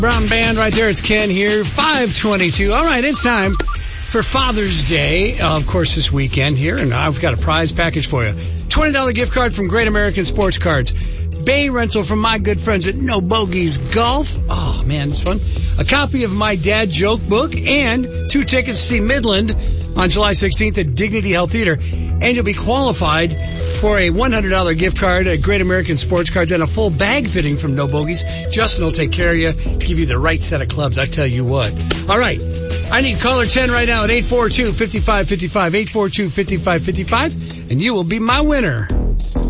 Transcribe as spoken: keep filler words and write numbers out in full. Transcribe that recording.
Brown Band right there. It's Ken here. five twenty-two. All right, it's time for Father's Day, uh, of course, this weekend here, and I've got a prize package for you. twenty dollars gift card from Great American Sports Cards. Bay rental from my good friends at No Bogies Golf. Oh, man, it's fun. A copy of my dad joke book and two tickets to see Midland on July sixteenth at Dignity Health Theater. And you'll be qualified for a one hundred dollars gift card at Great American Sports Cards and a full bag fitting from No Bogies. Justin will take care of you to give you the right set of clubs. I tell you what. All right. I need caller ten right now at eight four two, five five five five, eight four two, five five five five, and you will be my winner.